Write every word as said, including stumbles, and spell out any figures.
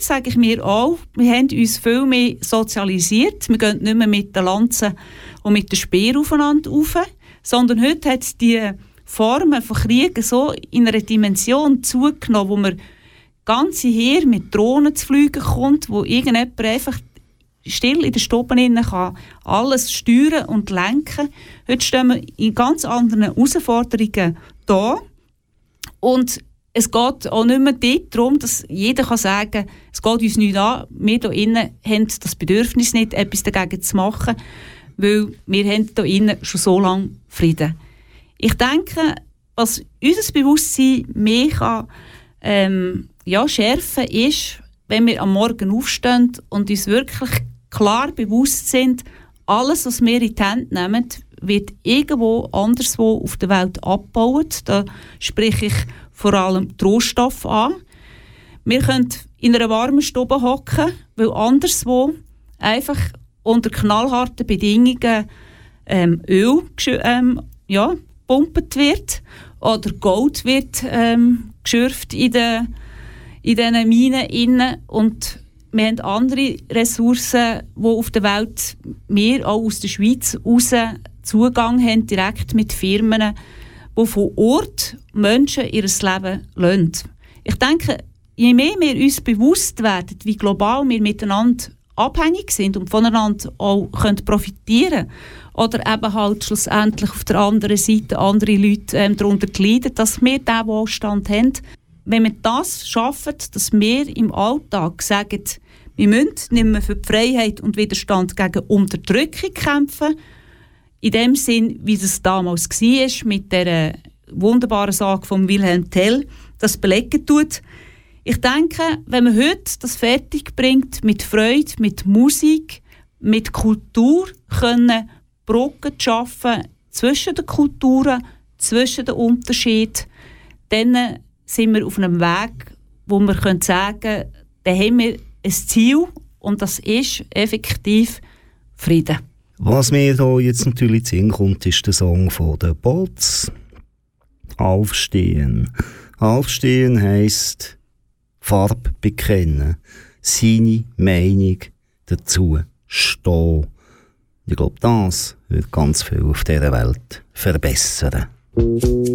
heute sage ich mir auch, wir haben uns viel mehr sozialisiert. Wir gehen nicht mehr mit den Lanzen und mit den Speeren aufeinander rauf, sondern heute hat es die Formen von Kriegen so in einer Dimension zugenommen, wo man ganze Heer mit Drohnen zu fliegen kommt, wo irgendjemand einfach still in den Stuben innen kann alles steuern und lenken. Heute stehen wir in ganz anderen Herausforderungen da. Und es geht auch nicht mehr darum, dass jeder kann sagen kann, es geht uns nicht an, wir hier innen haben das Bedürfnis nicht, etwas dagegen zu machen, weil wir haben hier innen schon so lange Frieden. Ich denke, was unser Bewusstsein mehr kann, ähm, ja, schärfen ist, wenn wir am Morgen aufstehen und uns wirklich klar bewusst sind, alles, was wir in die Hände nehmen, wird irgendwo anderswo auf der Welt abgebaut. Da spreche ich vor allem die Rohstoffe an. Wir können in einer warmen Stube hocken, weil anderswo einfach unter knallharten Bedingungen ähm, Öl ähm, ja, gepumpt wird oder Gold wird ähm, geschürft in den in diesen Minen innen. Und wir haben andere Ressourcen, die auf der Welt wir auch aus der Schweiz raus Zugang haben, direkt mit Firmen, die von Ort Menschen ihr Leben lassen. Ich denke, je mehr wir uns bewusst werden, wie global wir miteinander abhängig sind und voneinander auch können profitieren können, oder eben halt schlussendlich auf der anderen Seite andere Leute ähm, darunter leiden, dass wir diesen Wohlstand haben. Wenn wir das schaffen, dass wir im Alltag sagen, wir müssen nicht mehr für die Freiheit und Widerstand gegen Unterdrückung kämpfen, in dem Sinn, wie es damals war, mit der wunderbaren Sage von Wilhelm Tell, das belegen tut. Ich denke, wenn man heute das fertig bringt, mit Freude, mit Musik, mit Kultur, können Brücken schaffen zwischen den Kulturen, zwischen den Unterschieden, dann sind wir auf einem Weg, wo wir sagen können, da haben wir ein Ziel und das ist effektiv Frieden. Was mir da jetzt natürlich zu Sinn kommt, ist der Song von den Bolz. Aufstehen. Aufstehen heisst Farbe bekennen, seine Meinung dazu stehen. Ich glaube, das wird ganz viel auf dieser Welt verbessern.